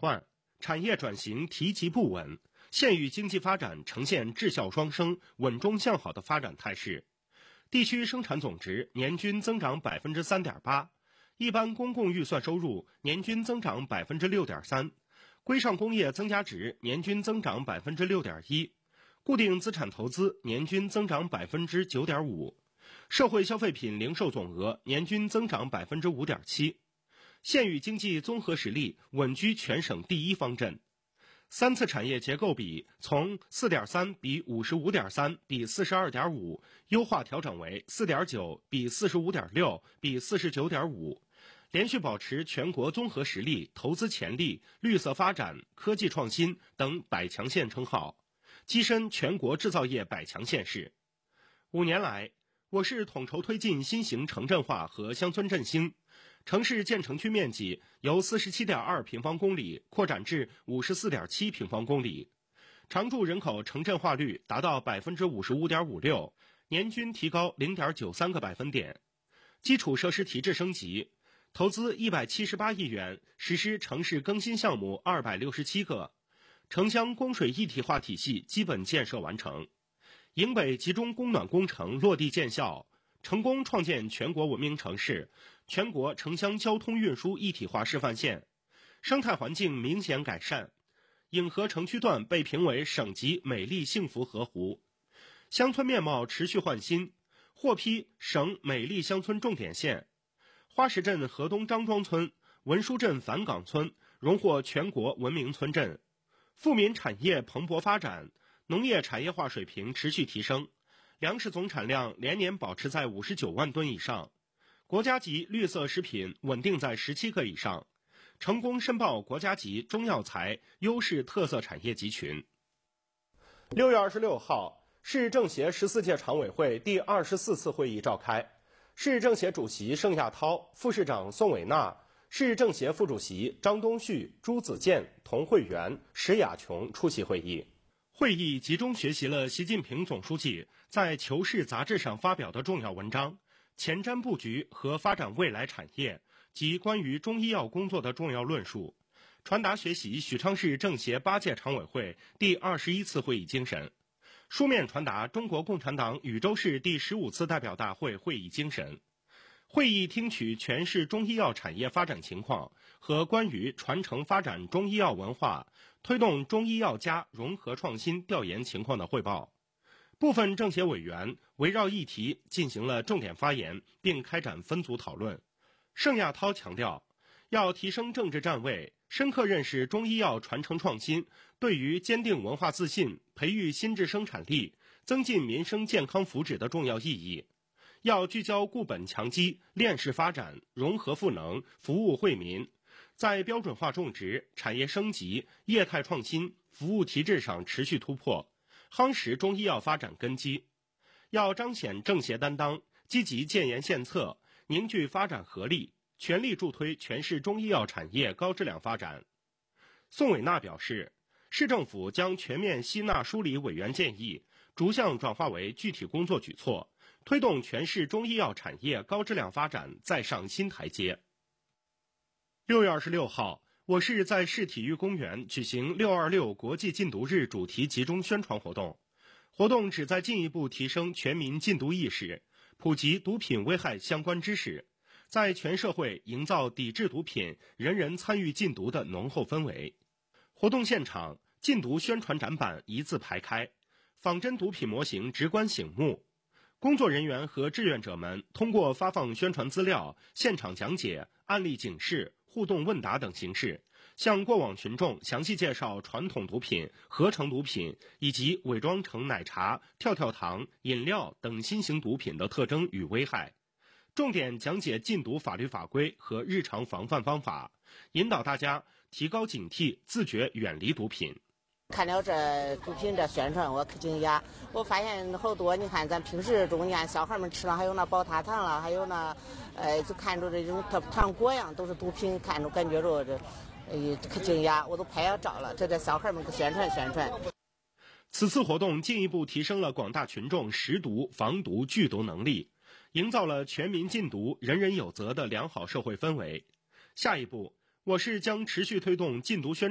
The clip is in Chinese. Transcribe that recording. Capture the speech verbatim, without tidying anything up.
换，产业转型提及不稳，县域经济发展呈现质效双升、稳中向好的发展态势。地区生产总值年均增长 百分之三点八， 一般公共预算收入年均增长 百分之六点三， 规上工业增加值年均增长 百分之六点一， 固定资产投资年均增长 百分之九点五， 社会消费品零售总额年均增长 百分之五点七， 县域经济综合实力稳居全省第一方阵。三次产业结构比从 四点三 比 五十五点三 比 四十二点五 优化调整为 四点九 比 四十五点六 比 四十九点五， 连续保持全国综合实力、投资潜力、绿色发展、科技创新等百强县称号，跻身全国制造业百强县市。五年来，我市统筹推进新型城镇化和乡村振兴，城市建成区面积由 四十七点二 平方公里扩展至 五十四点七 平方公里，常住人口城镇化率达到 百分之五十五点五六， 年均提高 零点九三 个百分点。基础设施提质升级，投资一百七十八亿元，实施城市更新项目二百六十七个，城乡供水一体化体系基本建设完成。营北集中供暖工程落地见效，成功创建全国文明城市、全国城乡交通运输一体化示范县，生态环境明显改善。颍河城区段被评为省级美丽幸福河湖，乡村面貌持续焕新，获批省美丽乡村重点县。花石镇河东张庄村、文殊镇樊岗村荣获全国文明村镇。富民产业蓬勃发展，农业产业化水平持续提升，粮食总产量连年保持在五十九万吨以上，国家级绿色食品稳定在十七个以上，成功申报国家级中药材优势特色产业集群。六月二十六号，市政协十四届常委会第二十四次会议召开，市政协主席盛亚涛、副市长宋伟娜、市政协副主席张东旭、朱子健、童慧媛、石雅琼出席会议。会议集中学习了习近平总书记在《求是》杂志上发表的重要文章，前瞻布局和发展未来产业及关于中医药工作的重要论述，传达学习许昌市政协八届常委会第二十一次会议精神，书面传达中国共产党禹州市第十五次代表大会会议精神。会议听取全市中医药产业发展情况和关于传承发展中医药文化、推动中医药加融合创新调研情况的汇报。部分政协委员围绕议题进行了重点发言，并开展分组讨论。盛亚涛强调，要提升政治站位，深刻认识中医药传承创新对于坚定文化自信、培育新质生产力、增进民生健康福祉的重要意义。要聚焦固本强基、链式发展、融合赋能、服务惠民，在标准化种植、产业升级、业态创新、服务提质上持续突破，夯实中医药发展根基。要彰显政协担当，积极建言献策，凝聚发展合力，全力助推全市中医药产业高质量发展。宋伟娜表示，市政府将全面吸纳梳理委员建议，逐项转化为具体工作举措，推动全市中医药产业高质量发展再上新台阶。六月二十六号，我市在市体育公园举行六二六国际禁毒日主题集中宣传活动，活动旨在进一步提升全民禁毒意识，普及毒品危害相关知识，在全社会营造抵制毒品、人人参与禁毒的浓厚氛围。活动现场，禁毒宣传展板一字排开，仿真毒品模型直观醒目。工作人员和志愿者们通过发放宣传资料、现场讲解、案例警示、互动问答等形式，向过往群众详细介绍传统毒品、合成毒品以及伪装成奶茶、跳跳糖、饮料等新型毒品的特征与危害，重点讲解禁毒法律法规和日常防范方法，引导大家提高警惕，自觉远离毒品。 看了这毒品这宣传，我可惊讶，我发现好多，你看咱平时中，你看小孩们吃了，还有那宝塔糖了，还有那，呃，就看着这种糖果样都是毒品，看着感觉着这，呃，可惊讶，我都拍了照了，这这小孩们可宣传宣传。 此次活动进一步提升了广大群众识毒、防毒、拒毒能力，营造了全民禁毒、人人有责的良好社会氛围。下一步，我市将持续推动禁毒宣